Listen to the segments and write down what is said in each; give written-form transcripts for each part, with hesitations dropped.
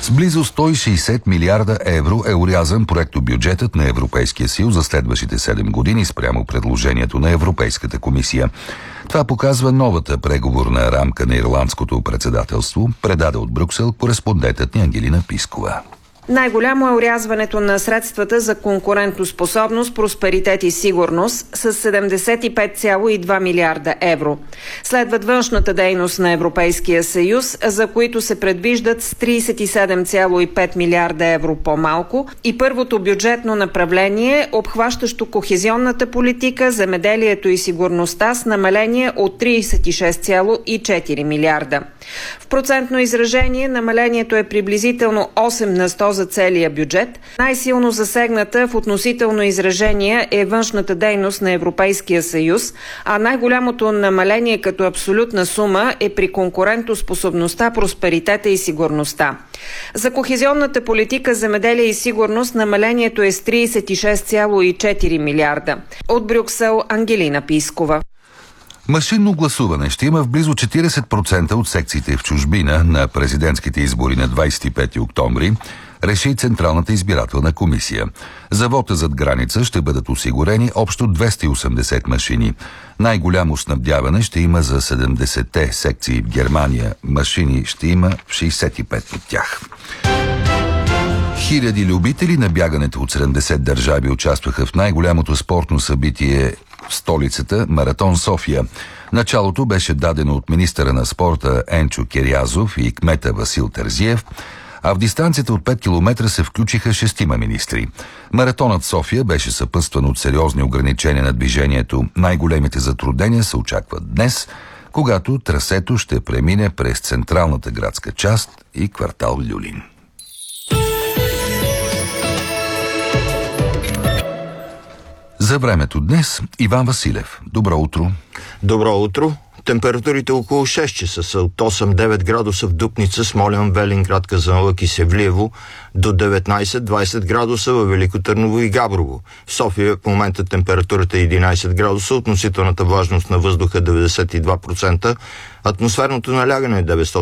С близо 160 милиарда евро е орязан проектобюджетът на Европейския съюз за следващите 7 години спрямо предложението на Европейската комисия. Това показва новата преговорна рамка на ирландското председателство, предаде от Брюксел кореспондентът ни Ангелина Пискова. Най-голямо е орязването на средствата за конкурентоспособност, просперитет и сигурност с 75,2 милиарда евро. Следват външната дейност на Европейския съюз, за които се предвиждат с 37,5 милиарда евро по-малко, и първото бюджетно направление, обхващащо кохезионната политика, земеделието и сигурността, с намаление от 36,4 милиарда. В процентно изражение намалението е приблизително 8 на 100 за целия бюджет. Най-силно засегната в относително изражение е външната дейност на Европейския съюз, а най-голямото намаление като абсолютна сума е при конкурентоспособността, просперитета и сигурността. За кохезионната политика, земеделие и сигурност намалението е с 36,4 милиарда. От Брюксел, Ангелина Пискова. Машинно гласуване ще има в близо 40% от секциите в чужбина на президентските избори на 25 октомври, реши Централната избирателна комисия. За вота зад граница ще бъдат осигурени общо 280 машини. Най-голямо снабдяване ще има за 70-те секции в Германия. Машини ще има в 65 от тях. Хиляди любители на бягането от 70 държави участваха в най-голямото спортно събитие в столицата – Маратон София. Началото беше дадено от министъра на спорта Енчо Керязов и кмета Васил Терзиев, а в дистанцията от 5 км се включиха 6 министри. Маратонът София беше съпътстван от сериозни ограничения на движението. Най-големите затруднения се очакват днес, когато трасето ще премине през централната градска част и квартал Люлин. За времето днес Иван Василев. Добро утро. Добро утро. Температурите около 6 часа са от 8-9 градуса в Дупница, Смолян, Велинград, Казанлък и Севлиево, до 19-20 градуса във Велико Търново и Габрово. В София в момента температурата е 11 градуса, относителната влажност на въздуха 92%, атмосферното налягане е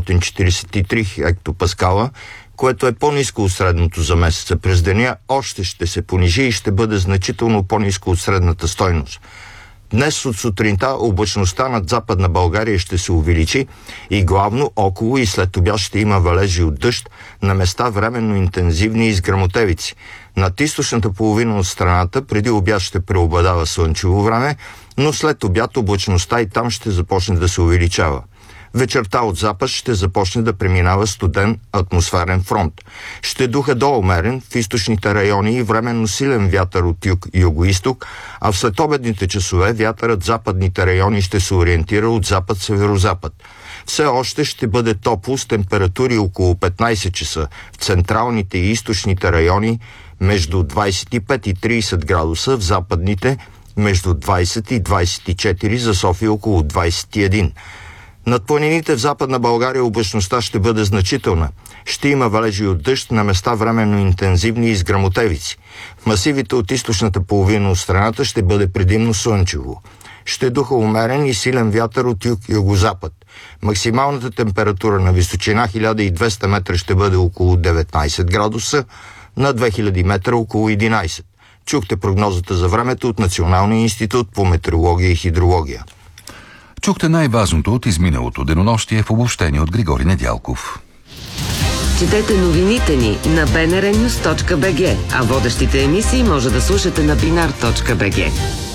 943 хектопаскала, което е по-ниско от средното за месеца. През деня още ще се понижи и ще бъде значително по-ниско от средната стойност. Днес от сутринта облачността над Западна България ще се увеличи и главно около и след обяд ще има валежи от дъжд, на места временно интензивни и с гръмотевици. Над източната половина от страната преди обяд ще преобладава слънчево време, но след обяд облачността и там ще започне да се увеличава. Вечерта от запад ще започне да преминава студен атмосферен фронт. Ще духа до умерен в източните райони и временно силен вятър от юг и югоизток, а в следобедните часове вятърът в западните райони ще се ориентира от запад-северозапад. Все още ще бъде топло с температури около 15 часа в централните и източните райони, между 25 и 30 градуса, в западните между 20 и 24, за София около 21. Над планините в Западна България облачността ще бъде значителна. Ще има валежи от дъжд, на места временно интензивни и с гръмотевици. В масивите от източната половина от страната ще бъде предимно слънчево. Ще духа умерен и силен вятър от юг и югозапад. Максималната температура на височина 1200 метра ще бъде около 19 градуса, на 2000 метра около 11. Чухте прогнозата за времето от Националния институт по метеорология и хидрология. Чухте най-важното от изминалото денонощие в обобщение от Григорий Недялков. Четете новините ни на bnrnews.bg, а водещите емисии може да слушате на binar.bg.